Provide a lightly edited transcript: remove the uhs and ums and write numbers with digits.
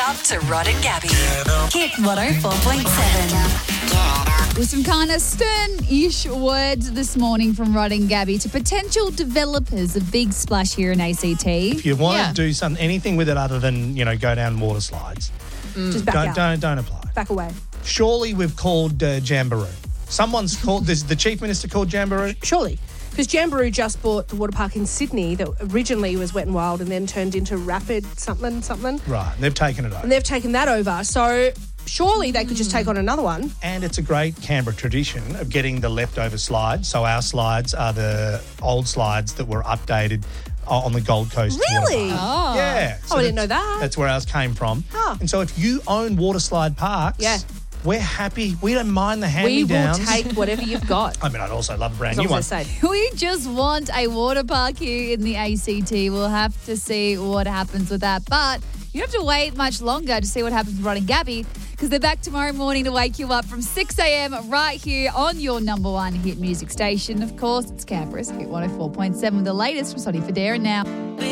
up to Rod and Gabby. Hit 104.7. With some kind of stern-ish words this morning from Rod and Gabby to potential developers of Big Splash here in ACT. If you want to do anything with it other than, go down water slides, Just back out. don't apply. Back away. Surely we've called Jamboree. Someone's called, the Chief Minister called Jamboree? Surely. Because Jamboree just bought the water park in Sydney that originally was Wet and Wild and then turned into Rapid something. Right, they've taken it over. And they've taken that over. So surely they could just take on another one. And it's a great Canberra tradition of getting the leftover slides. So our slides are the old slides that were updated on the Gold Coast. Really? Water park. Yeah. I didn't know that. That's where ours came from. Oh. And so if you own water slide parks, we're happy. We don't mind the hand-me-downs. We will take whatever you've got. I mean, I'd also love a brand As new long one. as they're safe. We just want a water park here in the ACT. We'll have to see what happens with that. But you don't have to wait much longer to see what happens with Rod and Gabby, because they're back tomorrow morning to wake you up from 6 a.m. right here on your number one hit music station. Of course, it's Canberra's Hit 104.7 with the latest from Sonny Fodera now.